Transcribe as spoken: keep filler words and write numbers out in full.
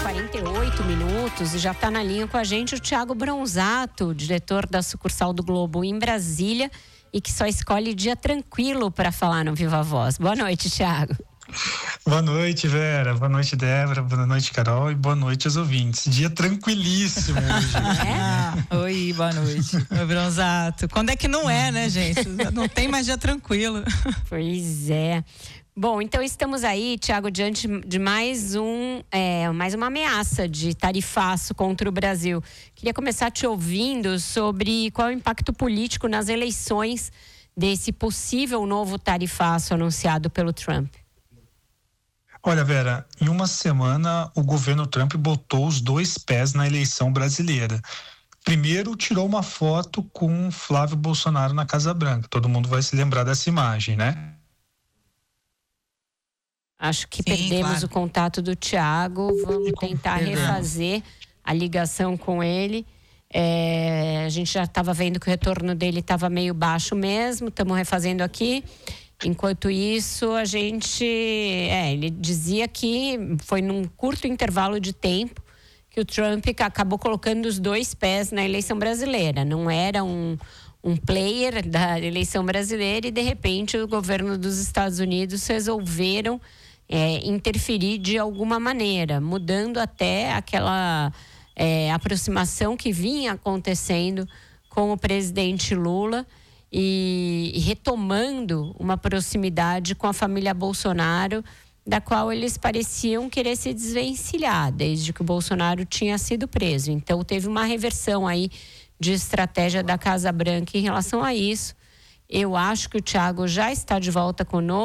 quarenta e oito minutos e já está na linha com a gente o Thiago Bronzato, diretor da sucursal do Globo em Brasília e que só escolhe dia tranquilo para falar no Viva Voz. Boa noite, Thiago. Boa noite, Vera. Boa noite, Débora. Boa noite, Carol. E boa noite aos ouvintes. Dia tranquilíssimo hoje. É? Oi, boa noite. Meu Bronzato. Quando é que não é, né, gente? Não tem mais dia tranquilo. Pois é. Bom, então estamos aí, Thiago, diante de mais um, é, mais uma ameaça de tarifaço contra o Brasil. Queria começar te ouvindo sobre qual é o impacto político nas eleições desse possível novo tarifaço anunciado pelo Trump. Olha, Vera, em uma semana o governo Trump botou os dois pés na eleição brasileira. Primeiro, tirou uma foto com Flávio Bolsonaro na Casa Branca. Todo mundo vai se lembrar dessa imagem, né? Acho que Sim, perdemos claro. o contato do Thiago. Vamos tentar refazer a ligação com ele. É, a gente já estava vendo que o retorno dele estava meio baixo mesmo. Estamos refazendo aqui. Enquanto isso, a gente... É, ele dizia que foi num curto intervalo de tempo que o Trump acabou colocando os dois pés na eleição brasileira. Não era um, um player da eleição brasileira e, de repente, o governo dos Estados Unidos resolveram é, interferir de alguma maneira, mudando até aquela é, aproximação que vinha acontecendo com o presidente Lula e, e retomando uma proximidade com a família Bolsonaro, da qual eles pareciam querer se desvencilhar desde que o Bolsonaro tinha sido preso. Então teve uma reversão aí de estratégia da Casa Branca em relação a isso. Eu acho que o Thiago já está de volta conosco.